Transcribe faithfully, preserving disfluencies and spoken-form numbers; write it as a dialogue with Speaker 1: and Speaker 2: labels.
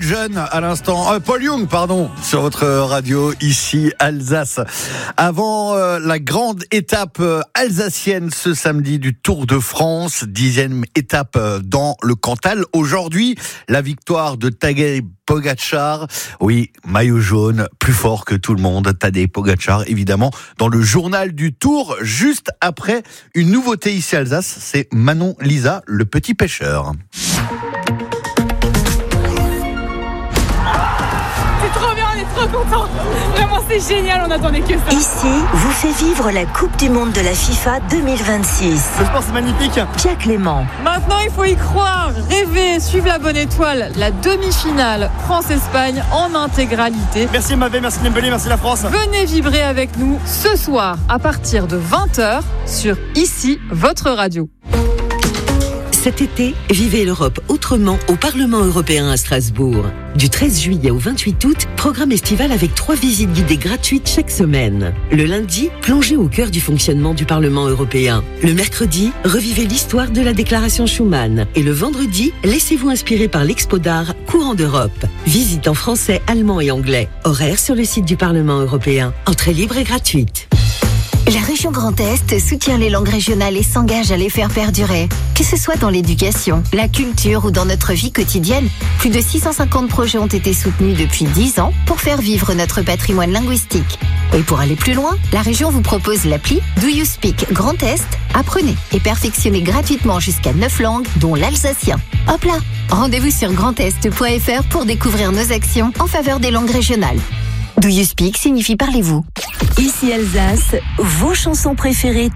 Speaker 1: John à l'instant, euh, Paul Young pardon, sur votre radio ici Alsace. Avant euh, la grande étape euh, alsacienne ce samedi du Tour de France, dixième étape euh, dans le Cantal. Aujourd'hui, la victoire de Tadej Pogačar. Oui, maillot jaune, plus fort que tout le monde. Tadej Pogačar, évidemment, dans le journal du Tour, juste après une nouveauté ici à Alsace, c'est Manon Lisa, le petit pêcheur.
Speaker 2: Trop content. Vraiment, c'est génial, on attendait que ça.
Speaker 3: Ici, vous fait vivre la Coupe du Monde de la FIFA deux mille vingt-six.
Speaker 4: Le sport, c'est magnifique.
Speaker 3: Pierre Clément.
Speaker 2: Maintenant, il faut y croire, rêver, suivre la bonne étoile. La demi-finale France-Espagne en intégralité.
Speaker 4: Merci Mavé, merci Dembélé, merci la France.
Speaker 2: Venez vibrer avec nous ce soir à partir de vingt heures sur Ici, votre radio.
Speaker 3: Cet été, vivez l'Europe autrement au Parlement européen à Strasbourg. Du treize juillet au vingt-huit août, programme estival avec trois visites guidées gratuites chaque semaine. Le lundi, plongez au cœur du fonctionnement du Parlement européen. Le mercredi, revivez l'histoire de la déclaration Schuman. Et le vendredi, laissez-vous inspirer par l'Expo d'art Courant d'Europe. Visite en français, allemand et anglais. Horaire sur le site du Parlement européen. Entrée libre et gratuite.
Speaker 5: La région Grand Est soutient les langues régionales et s'engage à les faire perdurer. Que ce soit dans l'éducation, la culture ou dans notre vie quotidienne, plus de six cent cinquante projets ont été soutenus depuis dix ans pour faire vivre notre patrimoine linguistique. Et pour aller plus loin, la région vous propose l'appli Do You Speak Grand Est. Apprenez et perfectionnez gratuitement jusqu'à neuf langues, dont l'alsacien. Hop là! Rendez-vous sur grandest point f r pour découvrir nos actions en faveur des langues régionales. Do You Speak signifie parlez-vous.
Speaker 3: Ici Alsace, vos chansons préférées